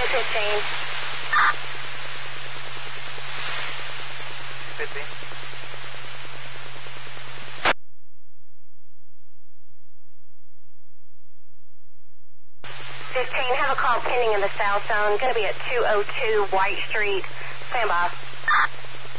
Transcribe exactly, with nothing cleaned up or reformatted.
fifteen. fifteen. fifteen, have a call pending in the south zone. Going to be at two oh two White Street. Stand by.